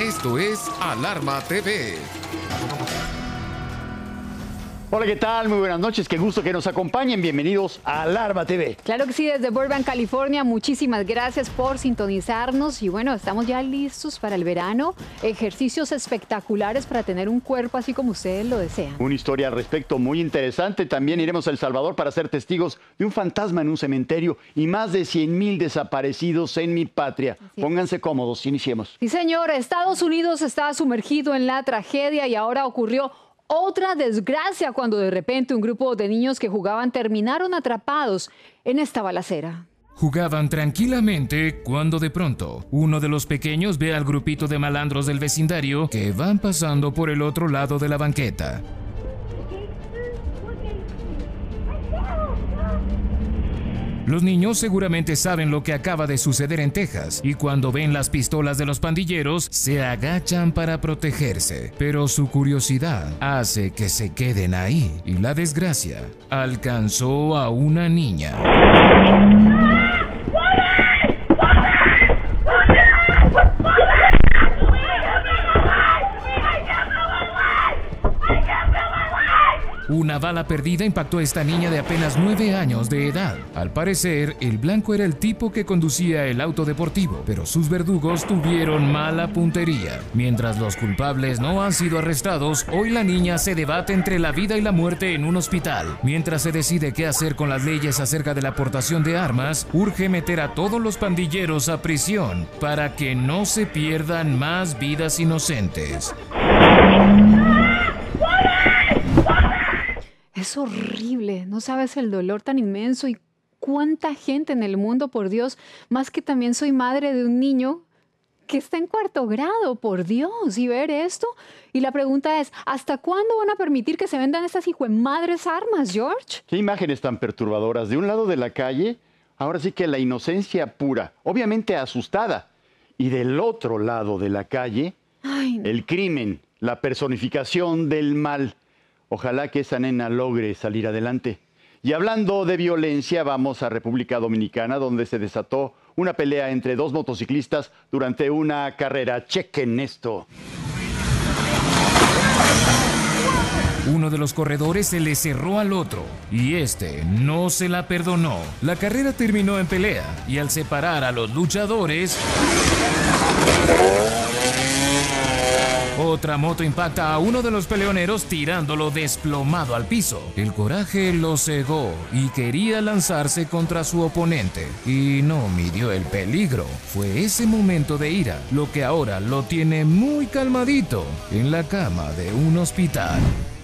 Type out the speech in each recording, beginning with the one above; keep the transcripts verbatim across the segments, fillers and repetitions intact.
Esto es Alarma T V. Hola, ¿qué tal? Muy buenas noches. Qué gusto que nos acompañen. Bienvenidos a Alarma T V. Claro que sí, desde Burbank, California. Muchísimas gracias por sintonizarnos. Y bueno, estamos ya listos para el verano. Ejercicios espectaculares para tener un cuerpo así como ustedes lo desean. Una historia al respecto muy interesante. También iremos a El Salvador para ser testigos de un fantasma en un cementerio y más de cien mil desaparecidos en mi patria. Así Pónganse cómodos. Iniciemos. Sí, señor. Estados Unidos está sumergido en la tragedia y ahora ocurrió otra desgracia cuando de repente un grupo de niños que jugaban terminaron atrapados en esta balacera. Jugaban tranquilamente cuando de pronto uno de los pequeños ve al grupito de malandros del vecindario que van pasando por el otro lado de la banqueta. Los niños seguramente saben lo que acaba de suceder en Texas y cuando ven las pistolas de los pandilleros se agachan para protegerse, pero su curiosidad hace que se queden ahí y la desgracia alcanzó a una niña. Una bala perdida impactó a esta niña de apenas nueve años de edad. Al parecer, el blanco era el tipo que conducía el auto deportivo, pero sus verdugos tuvieron mala puntería. Mientras los culpables no han sido arrestados, hoy la niña se debate entre la vida y la muerte en un hospital. Mientras se decide qué hacer con las leyes acerca de la aportación de armas, urge meter a todos los pandilleros a prisión para que no se pierdan más vidas inocentes. Es horrible, no sabes el dolor tan inmenso y cuánta gente en el mundo, por Dios, más que también soy madre de un niño que está en cuarto grado, por Dios, y ver esto. Y la pregunta es, ¿hasta cuándo van a permitir que se vendan estas hijuemadres armas, George? Qué imágenes tan perturbadoras. De un lado de la calle, ahora sí que la inocencia pura, obviamente asustada. Y del otro lado de la calle, Ay, no. el crimen, la personificación del mal. Ojalá que esa nena logre salir adelante. Y hablando de violencia, vamos a República Dominicana, donde se desató una pelea entre dos motociclistas durante una carrera. Chequen esto. Uno de los corredores se le cerró al otro y este no se la perdonó. La carrera terminó en pelea y al separar a los luchadores, otra moto impacta a uno de los peleoneros tirándolo desplomado al piso. El coraje lo cegó y quería lanzarse contra su oponente. Y no midió el peligro. Fue ese momento de ira lo que ahora lo tiene muy calmadito en la cama de un hospital.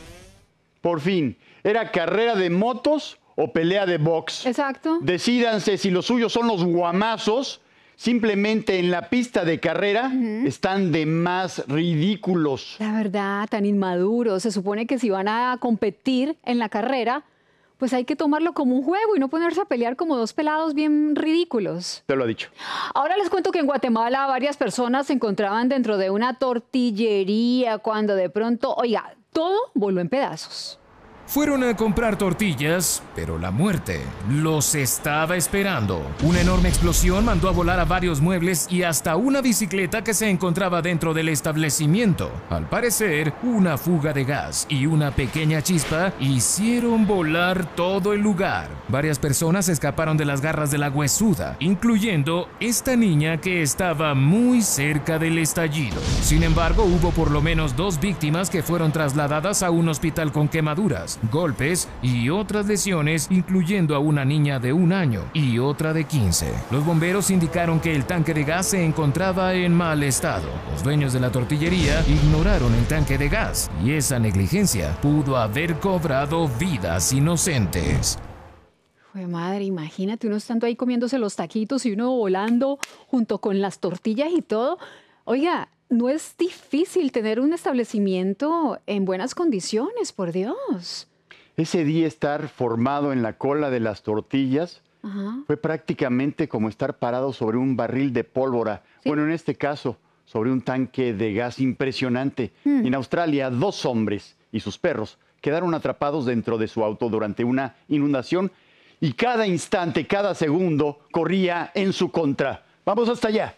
Por fin, ¿era carrera de motos o pelea de box? Exacto. Decídanse si los suyos son los guamazos. Simplemente en la pista de carrera uh-huh. están de más ridículos. La verdad, tan inmaduros. Se supone que si van a competir en la carrera, pues hay que tomarlo como un juego y no ponerse a pelear como dos pelados bien ridículos. Te lo he dicho. Ahora les cuento que en Guatemala varias personas se encontraban dentro de una tortillería cuando de pronto, oiga, todo voló en pedazos. Fueron a comprar tortillas, pero la muerte los estaba esperando. Una enorme explosión mandó a volar a varios muebles y hasta una bicicleta que se encontraba dentro del establecimiento. Al parecer, una fuga de gas y una pequeña chispa hicieron volar todo el lugar. Varias personas escaparon de las garras de la huesuda, incluyendo esta niña que estaba muy cerca del estallido. Sin embargo, hubo por lo menos dos víctimas que fueron trasladadas a un hospital con quemaduras, golpes y otras lesiones, incluyendo a una niña de un año y otra de quince. Los bomberos indicaron que el tanque de gas se encontraba en mal estado. Los dueños de la tortillería ignoraron el tanque de gas y esa negligencia pudo haber cobrado vidas inocentes. Jue madre, imagínate uno estando ahí comiéndose los taquitos y uno volando junto con las tortillas y todo. Oiga, no es difícil tener un establecimiento en buenas condiciones, por Dios. Ese día estar formado en la cola de las tortillas Ajá. fue prácticamente como estar parado sobre un barril de pólvora. ¿Sí? Bueno, en este caso, sobre un tanque de gas impresionante. Hmm. En Australia, dos hombres y sus perros quedaron atrapados dentro de su auto durante una inundación y cada instante, cada segundo corría en su contra. Vamos hasta allá.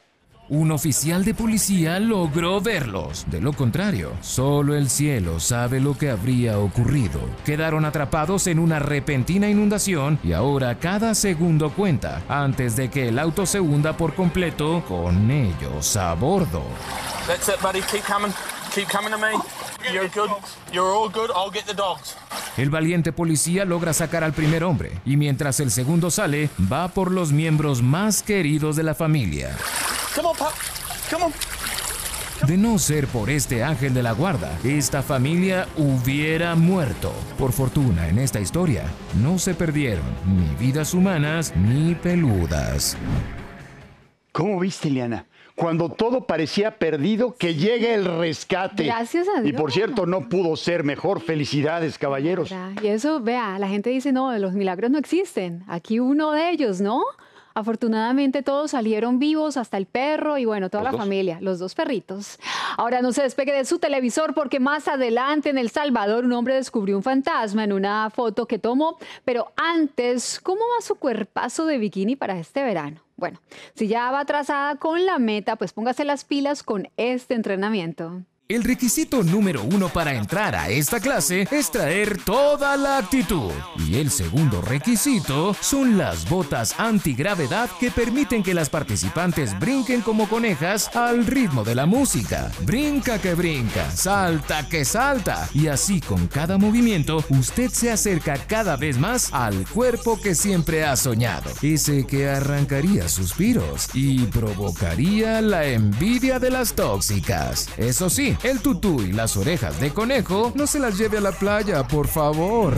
Un oficial de policía logró verlos. De lo contrario, solo el cielo sabe lo que habría ocurrido. Quedaron atrapados en una repentina inundación y ahora cada segundo cuenta antes de que el auto se hunda por completo con ellos a bordo. That's it, buddy. Keep coming. Keep coming to me. You're good. You're all good. I'll get the dogs. El valiente policía logra sacar al primer hombre y mientras el segundo sale, va por los miembros más queridos de la familia. Come on, pup. Come on. De no ser por este ángel de la guarda, esta familia hubiera muerto. Por fortuna, en esta historia, no se perdieron ni vidas humanas ni peludas. ¿Cómo viste, Liana? Cuando todo parecía perdido, que llegue el rescate. Gracias a Dios. Y por cierto, no pudo ser mejor. Felicidades, caballeros. Y eso, vea, la gente dice, no, los milagros no existen. Aquí uno de ellos, ¿no? Afortunadamente todos salieron vivos, hasta el perro y bueno, toda la familia, los dos perritos. Ahora no se despegue de su televisor porque más adelante en El Salvador un hombre descubrió un fantasma en una foto que tomó. Pero antes, ¿cómo va su cuerpazo de bikini para este verano? Bueno, si ya va atrasada con la meta, pues póngase las pilas con este entrenamiento. El requisito número uno para entrar a esta clase es traer toda la actitud. Y el segundo requisito son las botas antigravedad que permiten que las participantes brinquen como conejas al ritmo de la música. Brinca que brinca, salta que salta. Y así con cada movimiento, usted se acerca cada vez más al cuerpo que siempre ha soñado. Ese que arrancaría suspiros y provocaría la envidia de las tóxicas. Eso sí, el tutú y las orejas de conejo no se las lleve a la playa, por favor.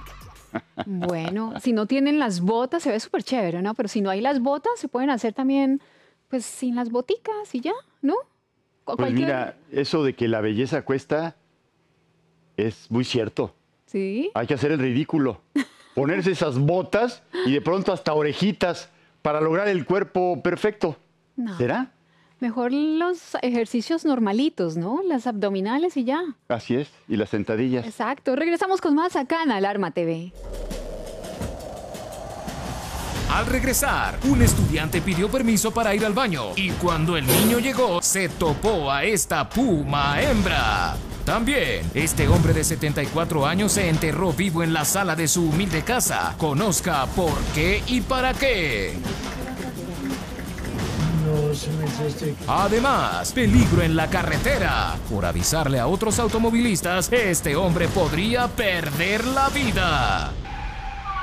Bueno, si no tienen las botas, se ve súper chévere, ¿no? Pero si no hay las botas, se pueden hacer también, pues, sin las boticas y ya, ¿no? Pues Cualquier... mira, eso de que la belleza cuesta es muy cierto. Sí. Hay que hacer el ridículo. Ponerse esas botas y de pronto hasta orejitas para lograr el cuerpo perfecto. No. ¿Será? Mejor los ejercicios normalitos, ¿no? Las abdominales y ya. Así es, y las sentadillas. Exacto. Regresamos con más acá en Alarma T V. Al regresar, un estudiante pidió permiso para ir al baño y cuando el niño llegó, se topó a esta puma hembra. También, este hombre de setenta y cuatro años se enterró vivo en la sala de su humilde casa. Conozca por qué y para qué. Además, peligro en la carretera. Por avisarle a otros automovilistas, este hombre podría perder la vida.